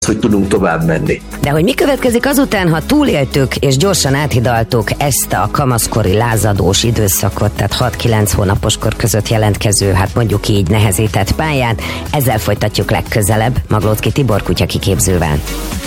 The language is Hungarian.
hogy tudunk tovább menni. De hogy mi következik azután, ha túléltük és gyorsan áthidaltuk ezt a kamaszkori lázadós időszakot, tehát 6-9 hónapos kor között jelentkező, hát mondjuk így nehezített pályán, ezzel folytatjuk legközelebb Maglóczky Tibor kutyakiképzővel.